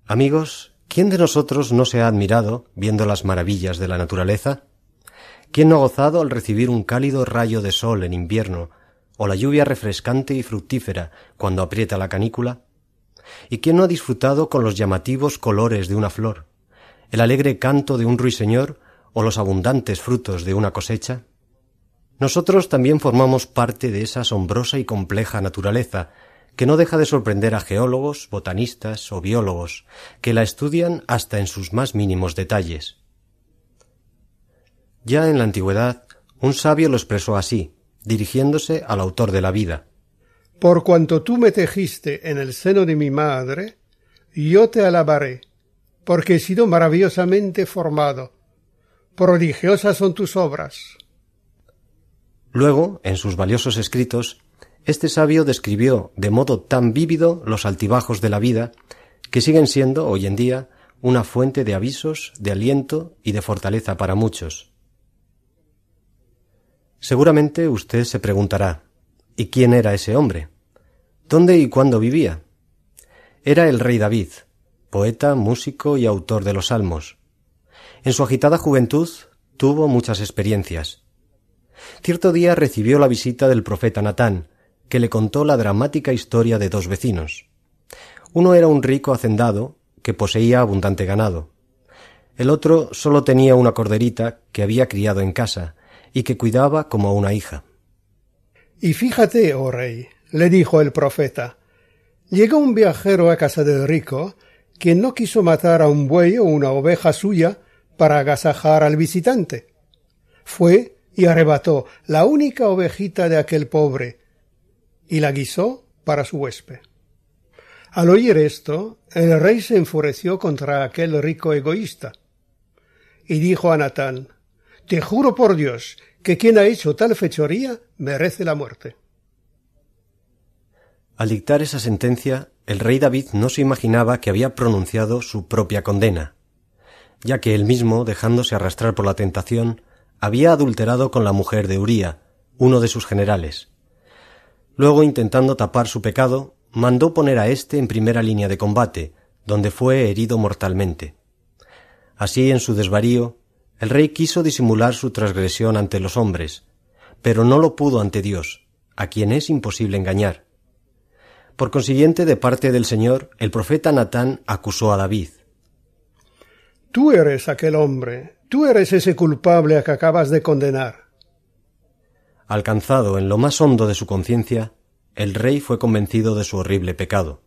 Amigos, ¿quién de nosotros no se ha admirado viendo las maravillas de la naturaleza? ¿Quién no ha gozado al recibir un cálido rayo de sol en invierno o la lluvia refrescante y fructífera cuando aprieta la canícula? ¿Y quién no ha disfrutado con los llamativos colores de una flor, el alegre canto de un ruiseñor o los abundantes frutos de una cosecha? Nosotros también formamos parte de esa asombrosa y compleja naturaleza que no deja de sorprender a geólogos, botanistas o biólogos, que la estudian hasta en sus más mínimos detalles. Ya en la antigüedad, un sabio lo expresó así, dirigiéndose al autor de la vida. Por cuanto tú me tejiste en el seno de mi madre, yo te alabaré, porque he sido maravillosamente formado. Prodigiosas son tus obras. Luego, en sus valiosos escritos, este sabio describió de modo tan vívido los altibajos de la vida que siguen siendo, hoy en día, una fuente de avisos, de aliento y de fortaleza para muchos. Seguramente usted se preguntará, ¿y quién era ese hombre? ¿Dónde y cuándo vivía? Era el rey David, poeta, músico y autor de los Salmos. En su agitada juventud tuvo muchas experiencias. Cierto día recibió la visita del profeta Natán, que le contó la dramática historia de dos vecinos. Uno era un rico hacendado que poseía abundante ganado. El otro solo tenía una corderita que había criado en casa y que cuidaba como a una hija. Y fíjate, oh rey, le dijo el profeta, llegó un viajero a casa del rico, quien no quiso matar a un buey o una oveja suya para agasajar al visitante. Fue y arrebató la única ovejita de aquel pobre, y la guisó para su huésped. Al oír esto, el rey se enfureció contra aquel rico egoísta, y dijo a Natán, te juro por Dios que quien ha hecho tal fechoría merece la muerte. Al dictar esa sentencia, el rey David no se imaginaba que había pronunciado su propia condena, ya que él mismo, dejándose arrastrar por la tentación, había adulterado con la mujer de Uría, uno de sus generales. Luego, intentando tapar su pecado, mandó poner a éste en primera línea de combate, donde fue herido mortalmente. Así, en su desvarío, el rey quiso disimular su transgresión ante los hombres, pero no lo pudo ante Dios, a quien es imposible engañar. Por consiguiente, de parte del Señor, el profeta Natán acusó a David. Tú eres aquel hombre, tú eres ese culpable a que acabas de condenar. Alcanzado en lo más hondo de su conciencia, el rey fue convencido de su horrible pecado.